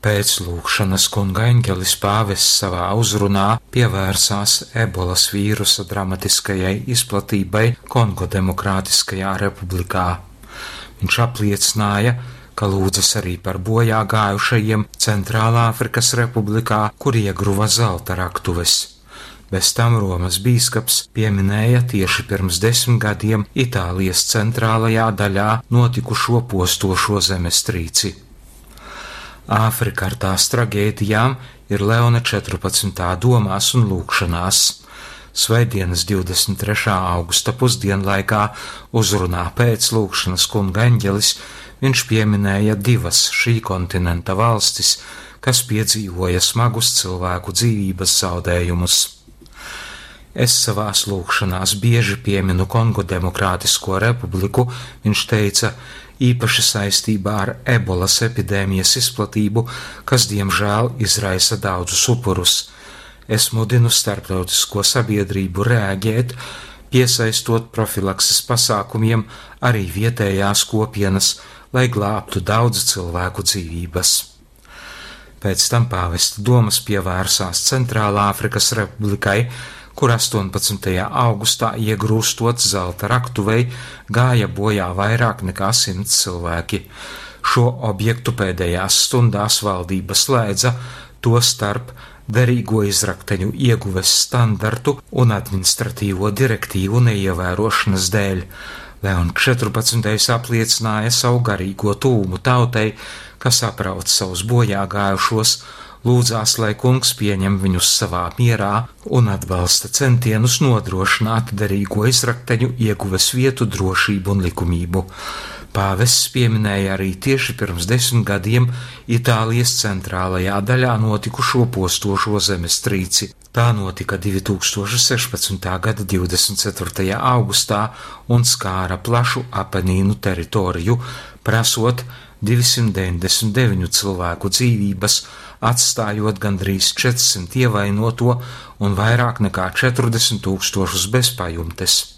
Pēc lūgšanas kunga eņģelis pāvests savā uzrunā pievērsās ebolas vīrusa dramatiskajai izplatībai Kongo Demokrātiskajā republikā. Viņš apliecināja, ka lūdzas arī par bojā gājušajiem Centrālāfrikas republikā, kur iegruva zelta raktuves. Bez tam Romas bīskaps pieminēja tieši pirms 10 gadiem Itālijas centrālajā daļā notikušo postošo zemestrīci. Āfrika ar tās traģēdijām ir Leona 14. domās un lūgšanās. Svētdienas 23. augusta pusdienlaikā uzrunā pēc lūgšanas kunga eņģelis viņš pieminēja 2 šī kontinenta valstis, kas piedzīvoja smagus cilvēku dzīvības zaudējumus. Es savās lūgšanās bieži pieminu Kongo Demokrātisko republiku, viņš teica, īpaši saistībā ar ebolas epidēmijas izplatību, kas diemžēl izraisa daudzus upurus. Es mudinu starptautisko sabiedrību reaģēt, piesaistot profilakses pasākumiem arī vietējās kopienas, lai glābtu daudzu cilvēku dzīvības. Pēc tam pāvesta domas pievērsās Centrālāfrikas republikai, kur 18. augustā iegrūstot zelta raktuvei gāja bojā vairāk nekā 100 cilvēki. Šo objektu pēdējās stundās valdība slēdza, to starp derīgo izrakteņu ieguves standartu un administratīvo direktīvu neievērošanas dēļ. Leon 14. apliecināja savu garīgo tūmu tautai, kas aprauc savus bojā gājušos, lūdzās, lai kungs pieņem viņus savā mierā un atbalsta centienus nodrošināt derīgo izrakteņu ieguves vietu drošību un likumību. Pāvests pieminēja arī tieši pirms 10 gadiem Itālijas centrālajā daļā notikušo postošo zemestrīci. Tā notika 2016. gada 24. augustā un skāra plašu Apenīnu teritoriju, prasot 299 cilvēku dzīvības, atstājot gandrīz 400 ievainoto un vairāk nekā 40 000 bezpajumtes.